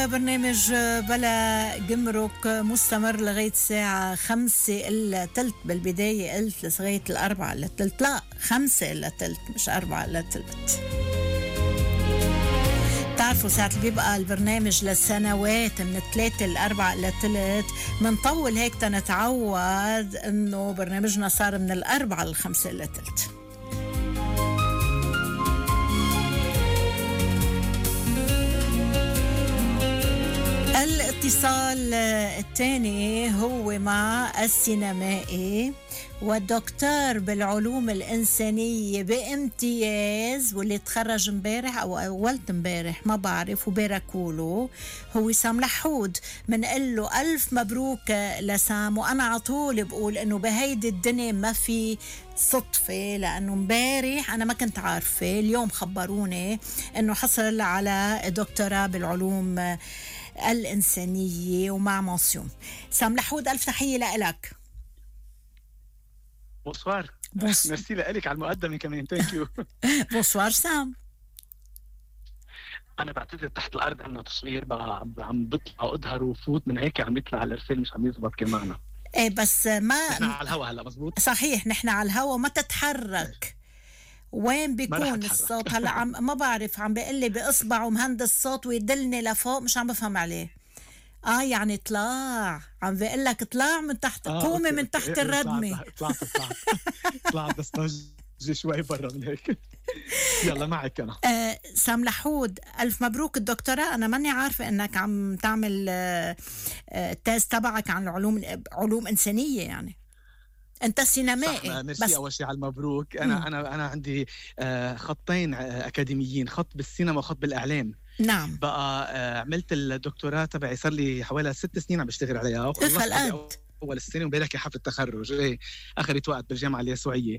برنامج بلا جمرك مستمر لغاية الساعة 5:15. بالبداية قلت لغاية 4:15، لا 5:15 مش 4:15. بتعرفوا ساعة اللي بيبقى البرنامج لسنوات من 3 ل4:15 منطول هيك تنتعود انه برنامجنا صار من 4 ل5:15. الاتصال الثاني هو مع السينمائي والدكتور بالعلوم الإنسانية بامتياز، واللي تخرج امبارح أو أولت امبارح ما بعرف وباركوله، هو سام لحود. منقل له ألف مبروك لسام، وأنا عطول بقول إنه بهيدي الدنيا ما في صدفة، لأنه امبارح أنا ما كنت عارفة، اليوم خبروني إنه حصل على دكتوراه بالعلوم الإنسانية ومع منسيون. سام لحود ألف تحية لك. بونسوار. ميرسي لك على المقدمة كمان. ثانك يو. بونسوار سام. أنا بعتذر تحت الأرض أنه تصوير بقى عم بطلع أظهر وفوت من هيك عم يطلع على الرسالة مش عم يزبط كمان. إيه بس ما نحن على الهوا هلا مزبوط. صحيح نحن على الهوا، ما تتحرك. وين بيكون الصوت هلا؟ عم ما بعرف، عم بيقول لي بإصبعه مهندس صوت ويدلني لفوق، مش عم بفهم عليه. يعني طلع، عم بيقول لك طلع من تحت، قومي من تحت الردمة. طلعت بس طجي شوي برا من هيك. يلا معك أنا. سام لحود ألف مبروك الدكتوراه. أنا ماني عارفة إنك عم تعمل التاز تبعك عن علوم إنسانية، يعني أنت سينمائي. بس أول شيء على المبروك. أنا عندي خطين أكاديميين، خط بالسينما وخط بالإعلام. نعم. بقى عملت الدكتوراه تبعي صار لي حوالي 6 سنين عم بشتغل عليها، وخلصت أول السنة ومبارك حفل التخرج. أخذت وقت بالجامعة اليسوعية.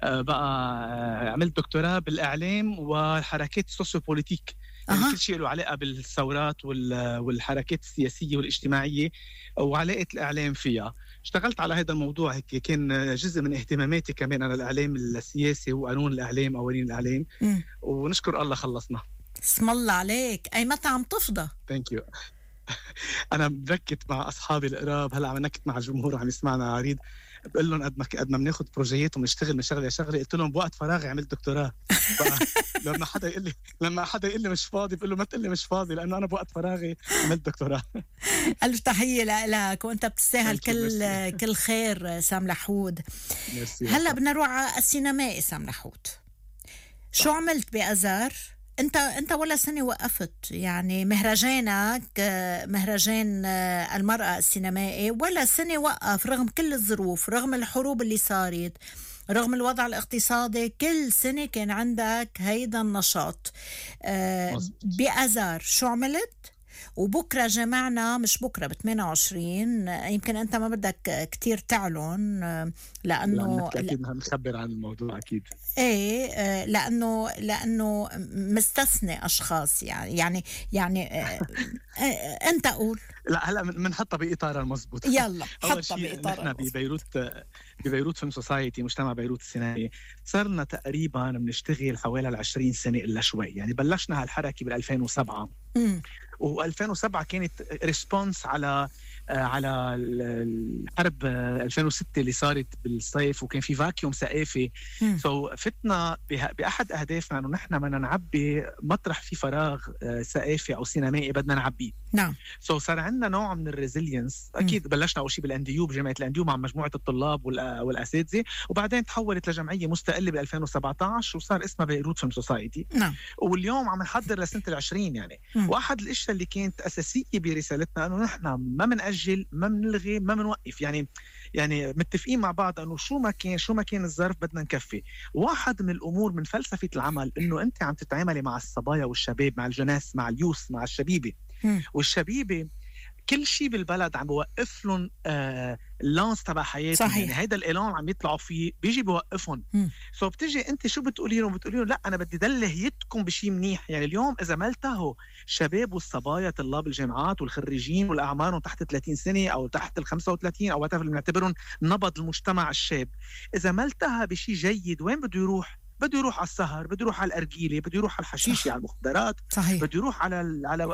بقى عملت دكتوراه بالإعلام والحركات السوسيوبوليتيك، يعني كل شيء له علاقة بالثورات والحركات السياسية والاجتماعية وعلاقة الإعلام فيها. اشتغلت على هذا الموضوع، هيك كان جزء من اهتماماتي كمان على الإعلام السياسي وقانون الإعلام قوانين الإعلام. ونشكر الله خلصنا. اسم الله عليك. أي متى عم تفضى؟ ثانك يو. أنا بركت مع أصحابي القراب، هلا عم نكت مع الجمهور عم يسمعنا عريض، بقول لهم قد ما بناخذ بروجيات وبنشتغل من شغله لشغله، قلت لهم بوقت فراغي عملت دكتوراه. لما حدا يقول لي مش فاضي بقول له ما تقول لي مش فاضي، لانه انا بوقت فراغي عملت دكتوراه. الف تحيه لك، وانت بتستاهل كل خير سام لحود. هلا بدنا نروح على السينمائي. سام لحود، شو عملت بأزار؟ انت ولا سنة وقفت، يعني مهرجانك مهرجان المرأة السينمائي ولا سنة وقف، رغم كل الظروف، رغم الحروب اللي صارت، رغم الوضع الاقتصادي، كل سنة كان عندك هيدا النشاط. بأزار شو عملت؟ وبكرة جمعنا، مش بكرة ب28، يمكن أنت ما بدك كتير تعلن لأنه أكيد هنخبر عن الموضوع أكيد. إيه لأنه مستثنى أشخاص، يعني أنت قول. لا هلا منحطها بإطارها المضبوط. يلا حطها بإطارها. نحن ببيروت فيلم سوسايتي، مجتمع بيروت السينمائي، صرنا تقريبا بنشتغل حوالي 20 سنة إلا شوي. يعني بلشنا هالحركة بال2007 و2007 كانت ريسبونس على الحرب 2006 اللي صارت بالصيف، وكان في فاكيوم ثقافي. فتنا بأحد أهدافنا أنه نحن بدنا نعبي مطرح في فراغ ثقافي أو سينمائي بدنا نعبيه. نعم. صار عندنا نوع من الريزيلينس. أكيد بلشنا أول شيء بالأنديو، بجامعة الأنديو مع مجموعة الطلاب والأساتذة، وبعدين تحولت لجمعية مستقلة بال2017 وصار اسمها بيروت فيلم سوسايتي. نعم. واليوم عم نحضر لسنة 20 يعني. واحد الاشياء اللي كانت اساسيه برسالتنا انه نحن ما منأجل، ما منلغي، ما منوقف. يعني متفقين مع بعض انه شو ما كان الظرف بدنا نكفي. واحد من الامور من فلسفه العمل انه انت عم تتعاملي مع الصبايا والشباب، مع الجناس، مع اليوث، مع الشبيبه. والشبيبه كل شيء بالبلد عم بوقف لهم اللانس تبع حياتهم. يعني هيدا الإيلان عم يطلعوا فيه بيجي بوقفهم. بتجي انت شو بتقولي لهم؟ بتقولي لهم لا انا بدي دلهيتكم بشيء منيح. يعني اليوم اذا ما التهوا الشباب والصبايا طلاب الجامعات والخريجين والاعمارهم تحت 30 سنه او تحت 35 او اللي بنعتبرهم نبض المجتمع الشاب، اذا ما التهى بشيء جيد وين بده يروح؟ بده يروح على السهر، بده يروح على الأرجيلة، بده يروح على الحشيشة، على المخدرات. صحيح. بده يروح على